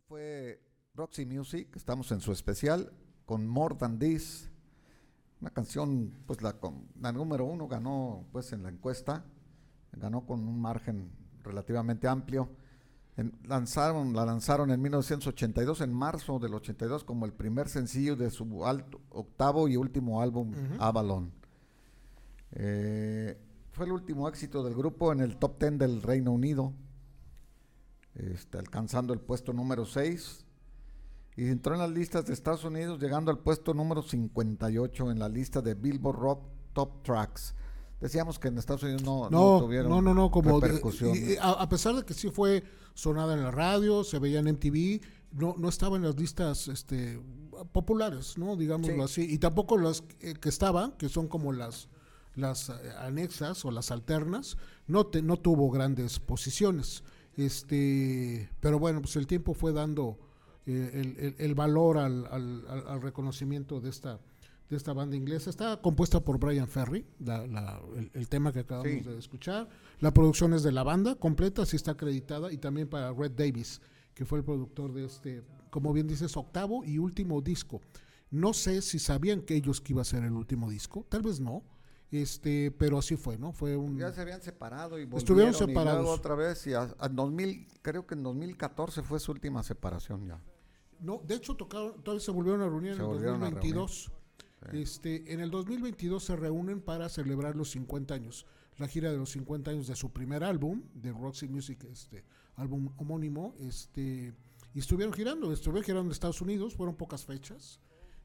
Fue Roxy Music, estamos en su especial con More Than This, una canción, pues la número uno ganó pues en la encuesta, ganó con un margen relativamente amplio. La lanzaron en 1982, en marzo del 82, como el primer sencillo de su octavo y último álbum, Avalon. Fue el último éxito del grupo en el top 10 del Reino Unido, alcanzando el puesto número 6, y entró en las listas de Estados Unidos, llegando al puesto número 58 en la lista de Billboard Rock Top Tracks. Decíamos que en Estados Unidos no tuvieron como repercusión. A pesar de que sí fue sonada en la radio, se veía en MTV, no estaba en las listas populares, ¿no? Digámoslo así. Y tampoco las que estaban, que son como las anexas o las alternas, no tuvo grandes posiciones. Pero bueno, pues el tiempo fue dando el valor al reconocimiento de esta banda inglesa. Está compuesta por Bryan Ferry, el tema que acabamos de escuchar. La producción es de la banda completa, así está acreditada, y también para Red Davies, que fue el productor de como bien dices, octavo y último disco. No sé si sabían que iba a ser el último disco, tal vez no. Pero así fue, ¿no? Ya se habían separado y estuvieron separados. Y luego otra vez, y creo que en 2014 fue su última separación ya. No, de hecho todavía se volvieron a reunir en el 2022. En el 2022 se reúnen para celebrar los 50 años, la gira de los 50 años de su primer álbum, de Roxy Music, álbum homónimo, y estuvieron girando en Estados Unidos, fueron pocas fechas.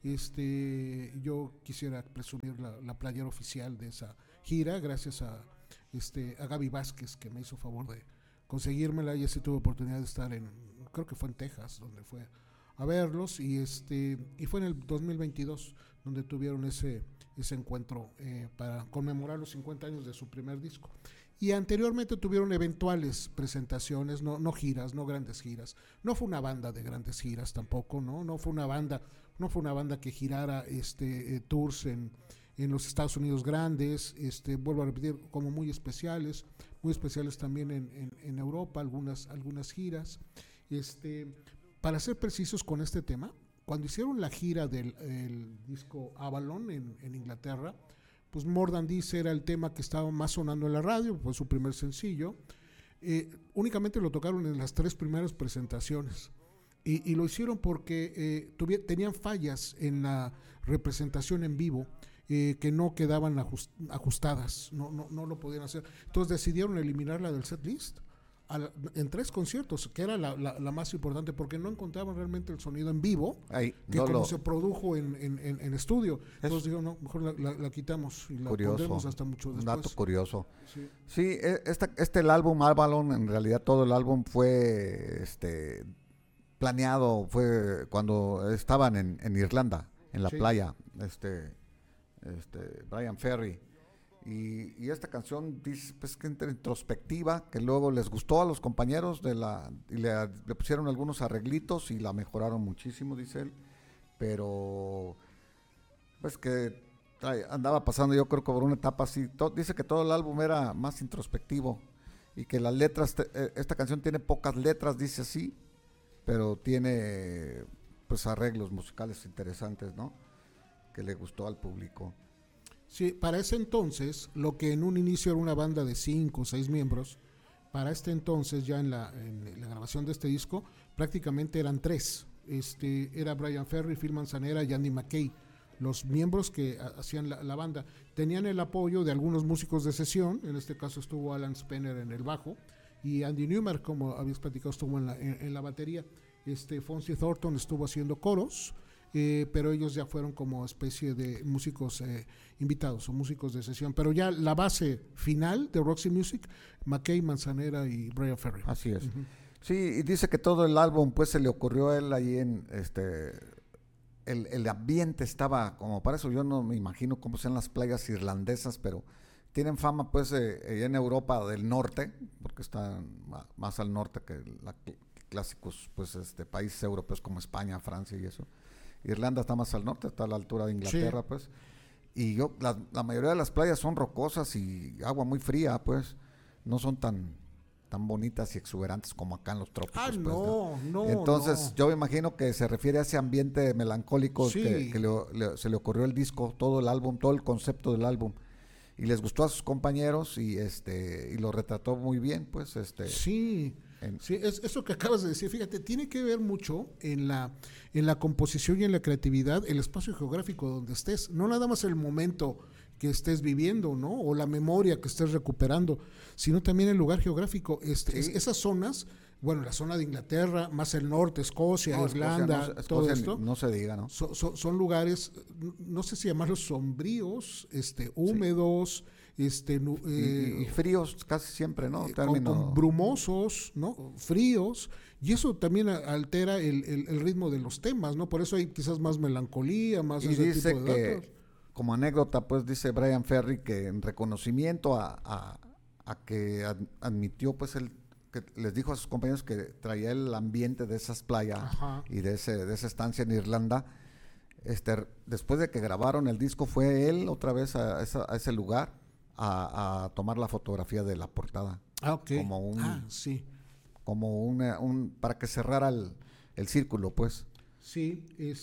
Yo quisiera presumir la playera oficial de esa gira, gracias a Gaby Vázquez, que me hizo favor de conseguírmela, y así tuve oportunidad de estar creo que fue en Texas, donde fue a verlos, y fue en el 2022 donde tuvieron ese encuentro para conmemorar los 50 años de su primer disco. Y anteriormente tuvieron eventuales presentaciones, no giras, no grandes giras. No fue una banda de grandes giras tampoco, no fue una banda que girara tours en los Estados Unidos grandes, vuelvo a repetir, como muy especiales también en Europa, algunas giras. Para ser precisos con este tema, cuando hicieron la gira del disco Avalon en Inglaterra, pues More Than This era el tema que estaba más sonando en la radio, fue su primer sencillo. Únicamente lo tocaron en las 3 primeras presentaciones, y lo hicieron porque tenían fallas en la representación en vivo, que no quedaban ajustadas, no lo podían hacer. Entonces decidieron eliminarla del set list en 3 conciertos, que era la más importante, porque no encontraban realmente el sonido en vivo, se produjo en estudio. Entonces digo, no, mejor la quitamos y la pondremos hasta mucho después. Un dato curioso. Sí, el álbum Avalon, en realidad todo el álbum fue planeado, fue cuando estaban en Irlanda, en la playa, Bryan Ferry. Y esta canción dice pues que introspectiva, que luego les gustó a los compañeros y le pusieron algunos arreglitos y la mejoraron muchísimo, dice él, pero pues que andaba pasando, yo creo que por una etapa así. Dice que todo el álbum era más introspectivo y que las letras, esta canción tiene pocas letras, dice así, pero tiene pues arreglos musicales interesantes, ¿no? Que le gustó al público. Sí, para ese entonces, lo que en un inicio era una banda de 5 o 6 miembros, para este entonces, ya en la grabación de este disco, prácticamente eran 3. Era Bryan Ferry, Phil Manzanera y Andy McKay, los miembros que hacían la banda. Tenían el apoyo de algunos músicos de sesión, en este caso estuvo Alan Spencer en el bajo, y Andy Newmark, como habías platicado, estuvo en la batería. Fonzie Thornton estuvo haciendo coros, pero ellos ya fueron como especie de músicos invitados o músicos de sesión. Pero ya la base final de Roxy Music, McKay, Manzanera y Bryan Ferry. Así es. Sí, y dice que todo el álbum pues se le ocurrió a él ahí el ambiente estaba como para eso. Yo no me imagino cómo sean las playas irlandesas, pero tienen fama pues en Europa del norte, porque están más al norte que clásicos pues países europeos como España, Francia y eso. Irlanda está más al norte, está a la altura de Inglaterra, pues. Y la mayoría de las playas son rocosas y agua muy fría, pues. No son tan tan bonitas y exuberantes como acá en los trópicos. Ah, pues, no. Entonces, yo me imagino que se refiere a ese ambiente melancólico Sí. que se le ocurrió el disco, todo el álbum, todo el concepto del álbum. Y les gustó a sus compañeros y lo retrató muy bien, pues. Sí. Sí, eso que acabas de decir, fíjate, tiene que ver mucho en la composición y en la creatividad, el espacio geográfico donde estés, no nada más el momento que estés viviendo, ¿no? O la memoria que estés recuperando, sino también el lugar geográfico. Esas zonas, bueno, la zona de Inglaterra, más el norte, Escocia, Irlanda, todo esto. No se diga, ¿no? Son lugares, no sé si llamarlos sombríos, húmedos, y fríos casi siempre, ¿no? Con brumosos, ¿no? Fríos, y eso también altera el ritmo de los temas, ¿no? Por eso hay quizás más melancolía, más y ese dice tipo de datos. Como anécdota, pues dice Bryan Ferry que en reconocimiento a que admitió, pues que les dijo a sus compañeros que traía el ambiente de esas playas. Ajá. Y de esa estancia en Irlanda. Después de que grabaron el disco, fue él otra vez a ese lugar a tomar la fotografía de la portada. Ah, ok. Sí. Como para que cerrara el círculo, pues. Sí,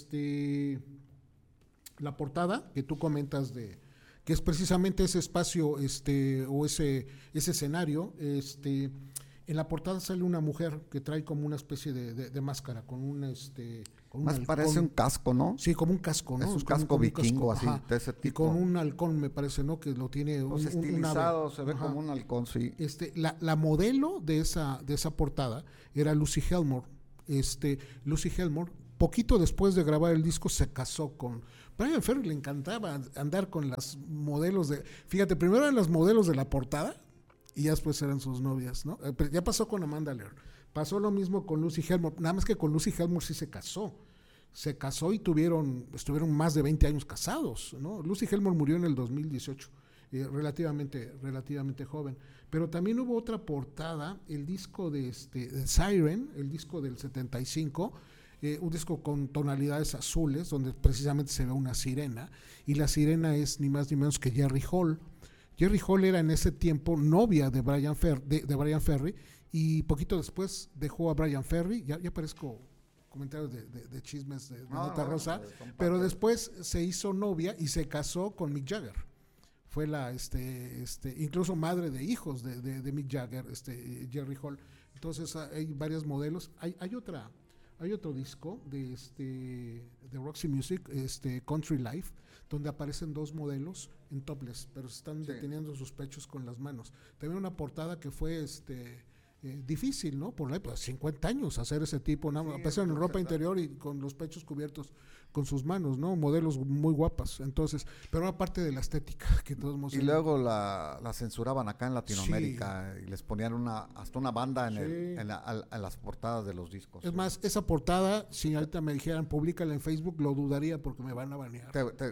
la portada que tú comentas que es precisamente ese espacio, o ese escenario, en la portada sale una mujer que trae como una especie de máscara, con un más parece un casco, ¿no? Sí, como un casco, ¿no? Es un casco vikingo, así, de ese tipo. Y con un halcón, me parece, ¿no? Que lo tiene pues estilizado, se ve como un halcón, sí. La modelo de esa portada era Lucy Helmore. Lucy Helmore, poquito después de grabar el disco, se casó con Bryan Ferry. Le encantaba andar con las modelos fíjate, primero eran las modelos de la portada y ya después eran sus novias, ¿no? Ya pasó con Amanda Lear, pasó lo mismo con Lucy Helmore, nada más que con Lucy Helmore sí se casó y estuvieron más de 20 años casados, ¿no? Lucy Helmore murió en el 2018, relativamente joven. Pero también hubo otra portada, el disco de Siren, el disco del 75, un disco con tonalidades azules, donde precisamente se ve una sirena, y la sirena es ni más ni menos que Jerry Hall. Jerry Hall era en ese tiempo novia de Bryan Ferry, y poquito después dejó a Bryan Ferry. Ya parezco comentarios de chismes de Nota Rosa, pero después se hizo novia y se casó con Mick Jagger. Fue incluso madre de hijos de Mick Jagger, Jerry Hall. Entonces hay varios modelos. Hay otro disco de Roxy Music, Country Life, donde aparecen dos modelos en topless, pero se están deteniendo sus pechos con las manos. También una portada que fue difícil, ¿no? Por 50 años hacer ese tipo, aparecen en ropa interior y con los pechos cubiertos con sus manos, ¿no? Modelos muy guapas. Entonces, pero aparte de la estética que todos hemos... Y luego la censuraban acá en Latinoamérica, y les ponían hasta una banda en las portadas de los discos. Es más, esa portada, si ahorita me dijeran públicala en Facebook, lo dudaría porque me van a banear.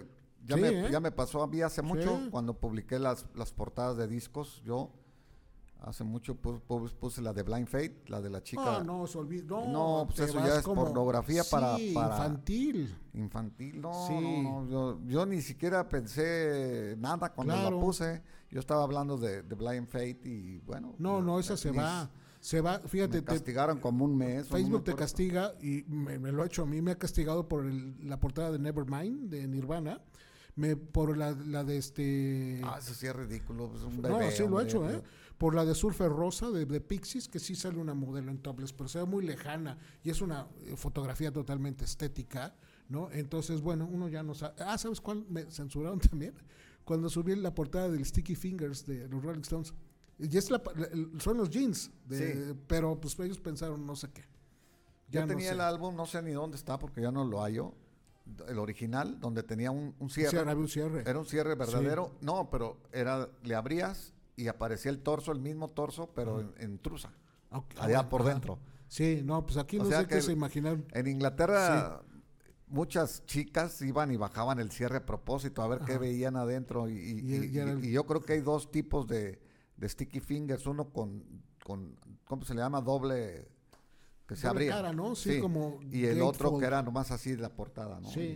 Ya me pasó a mí hace mucho, cuando publiqué las portadas de discos. Yo hace mucho puse la de Blind Fate, la de la chica. No, se olvidó. No, pues eso ya es pornografía para infantil. No, sí. Yo ni siquiera pensé nada cuando la puse. Yo estaba hablando de Blind Fate y bueno. No, esa se va. Fíjate. Me castigaron como un mes. Facebook te castiga, y me lo ha hecho a mí. Me ha castigado por la portada de Nevermind, de Nirvana. Por la de eso sí es ridículo. Es un bebé, no, sí lo ha hecho, por la de Surfer Rosa de Pixies, que sí sale una modelo en topless, pero se ve muy lejana y es una fotografía totalmente estética, ¿no? Entonces, bueno, uno ya no sabe. ¿Sabes cuál me censuraron también? Cuando subí la portada del Sticky Fingers de los Rolling Stones. Y son los jeans, pero pues ellos pensaron no sé qué. Yo tenía el álbum, no sé ni dónde está porque ya no lo hallo. El original, donde tenía un cierre. Sí, había un cierre. Era un cierre verdadero. Sí. No, pero le abrías y aparecía el mismo torso, pero en trusa. Allá por dentro. Sí, no, pues aquí no sé qué se imaginaron. En Inglaterra, muchas chicas iban y bajaban el cierre a propósito a ver qué veían adentro. Y yo creo que hay dos tipos de sticky fingers. Uno con ¿cómo se le llama? Doble... que se abría. Cara, ¿no? Sí, como y el otro que era nomás así de la portada, ¿no? Sí.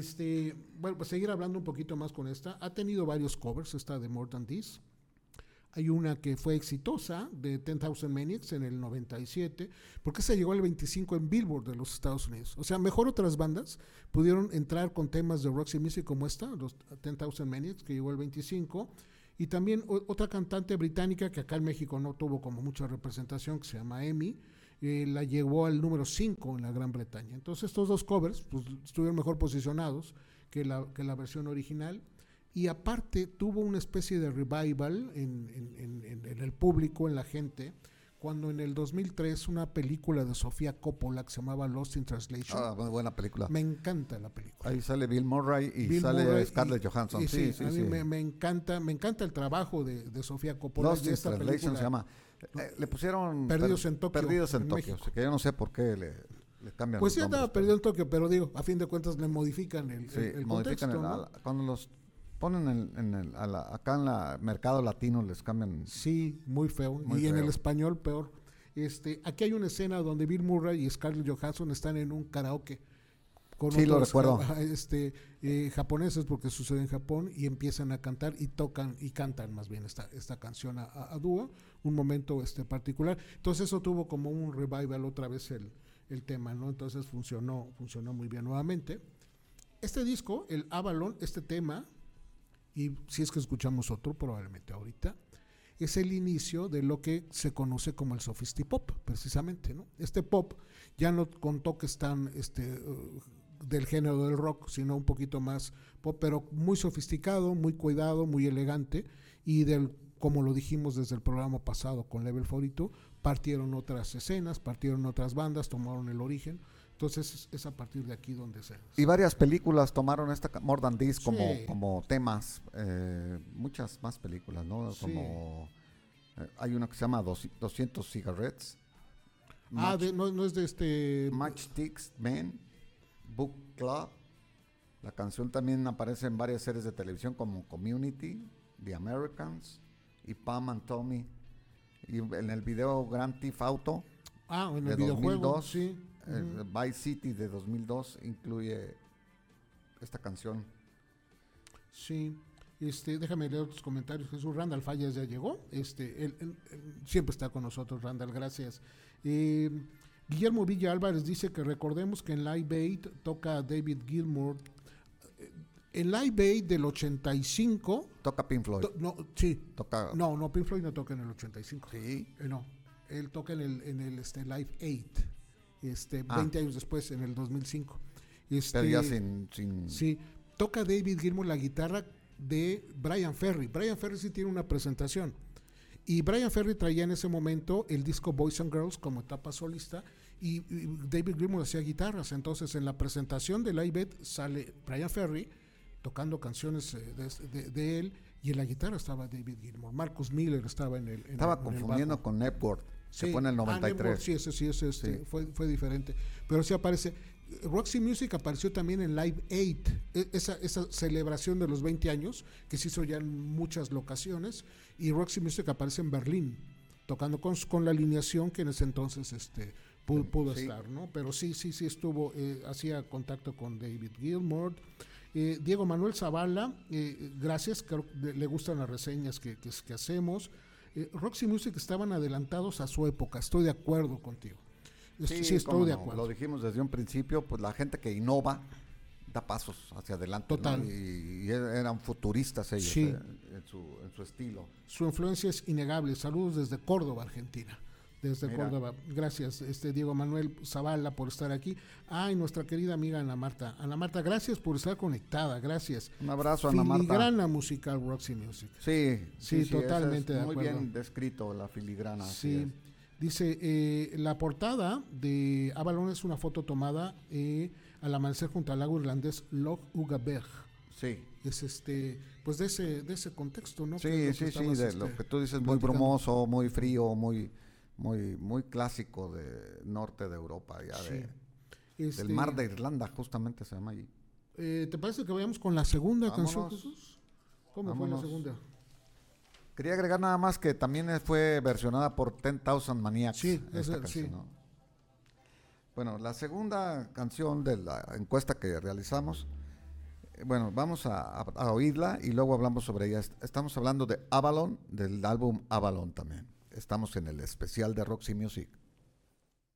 Bueno, pues seguir hablando un poquito más con esta. Ha tenido varios covers, esta de More Than This. Hay una que fue exitosa, de 10,000 Maniacs, en el 97, porque se llegó al 25 en Billboard de los Estados Unidos. O sea, mejor otras bandas pudieron entrar con temas de Roxy Music como esta, los 10,000 Maniacs, que llegó al 25, y también otra cantante británica que acá en México no tuvo como mucha representación, que se llama Amy, la llevó al número 5 en la Gran Bretaña. Entonces estos dos covers pues, estuvieron mejor posicionados que la versión original. Y aparte tuvo una especie de revival en el público, en la gente, cuando en el 2003 una película de Sofía Coppola que se llamaba Lost in Translation. Muy buena película. Me encanta la película. Ahí sale Bill Murray y sale Scarlett Johansson. Sí, a mí me encanta el trabajo de Sofía Coppola. Lost in Translation se llama. Le pusieron Perdidos en Tokio. Perdidos en Tokio, o sea, que yo no sé por qué le cambian. Pues sí estaba perdido en Tokio, pero digo, a fin de cuentas le modifican el modifican contexto, ¿no? Cuando los ponen acá en el mercado latino les cambian. Sí, muy feo. En el español peor. Aquí hay una escena donde Bill Murray y Scarlett Johansson están en un karaoke con sí, lo recuerdo. Japoneses, porque sucede en Japón, y empiezan a cantar y cantan más bien esta canción a dúo, un momento particular. Entonces eso tuvo como un revival otra vez el tema, ¿no? Entonces funcionó muy bien nuevamente. Este disco, el Avalon, este tema, y si es que escuchamos otro probablemente ahorita, es el inicio de lo que se conoce como el sophistipop, precisamente, ¿no? Este pop ya no con toques tan del género del rock, sino un poquito más pop, pero muy sofisticado, muy cuidado, muy elegante, y como lo dijimos desde el programa pasado con Level 42, partieron otras escenas, partieron otras bandas, tomaron el origen. Entonces es a partir de aquí donde se... Y varias películas tomaron esta More Than This como temas, muchas más películas, ¿no? Sí. Como hay una que se llama 200 Cigarettes. No es de Matchsticks Men, Book Club. La canción también aparece en varias series de televisión como Community, The Americans y Pam and Tommy. Y en el video Grand Theft Auto en el videojuego, 2002, sí. Vice City de 2002 incluye esta canción. Sí, déjame leer otros comentarios. Jesús Randall Fallas ya llegó. Él siempre está con nosotros, Randall, gracias. Guillermo Villa Álvarez dice que recordemos que en Live Aid toca David Gilmour. En Live Aid del 85 toca Pink Floyd. No, Pink Floyd no toca en el 85. Sí. No, él toca en el Live Aid. 20 años después, en el 2005. Pero ya sin... Sí, toca David Gilmour la guitarra de Brian Ferry. Brian Ferry sí tiene una presentación. Y Brian Ferry traía en ese momento el disco Boys and Girls como etapa solista, y David Gilmour hacía guitarras. Entonces, en la presentación de Live Aid sale Brian Ferry tocando canciones de él, y en la guitarra estaba David Gilmour. Marcus Miller estaba en el... Estaba confundiendo con Network. Se pone el 93. Ese fue diferente. Pero sí aparece. Roxy Music apareció también en Live 8, esa celebración de los 20 años que se hizo ya en muchas locaciones, y Roxy Music aparece en Berlín, tocando con la alineación que en ese entonces pudo estar, ¿no? Pero sí estuvo, hacía contacto con David Gilmour. Diego Manuel Zavala, gracias, creo que le gustan las reseñas que hacemos. Roxy Music estaban adelantados a su época, estoy de acuerdo contigo. Sí, estoy de acuerdo. Lo dijimos desde un principio, pues la gente que innova da pasos hacia adelante. Total. ¿no? Y eran futuristas ellos, sí. En su estilo. Su influencia es innegable. Saludos desde Córdoba, Argentina. Desde Córdoba. Gracias, Diego Manuel Zavala, por estar aquí. Y nuestra querida amiga Ana Marta. Ana Marta, gracias por estar conectada. Gracias. Un abrazo, Ana Marta. Filigrana musical, Roxy Music. Sí, totalmente de acuerdo. Muy bien descrito la filigrana. Sí. Dice, la portada de Avalon es una foto tomada al amanecer junto al lago irlandés Loch Ugaberg. Sí. Es pues de ese contexto, ¿no? Sí, de lo que tú dices, muy brumoso, muy frío, muy clásico de norte de Europa, ya del mar de Irlanda, justamente se llama allí. ¿Te parece que vayamos con la segunda canción, Jesús? ¿Cómo fue la segunda? Quería agregar nada más que también fue versionada por 10,000 Maniacs. Sí, canción, ¿no? Bueno, la segunda canción de la encuesta que realizamos bueno, vamos a oírla y luego hablamos sobre ella. Estamos hablando de Avalon, del álbum Avalon también. Estamos en el especial de Roxy Music.